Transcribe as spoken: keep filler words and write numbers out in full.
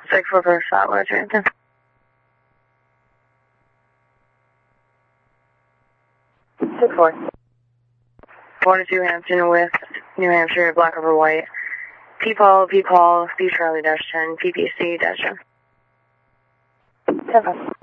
six four four Southwest Hampton. six four. four to two Hampton with New Hampshire, black over white. P Paul, P Paul, B Charlie dash ten, P P C dash ten. ten five.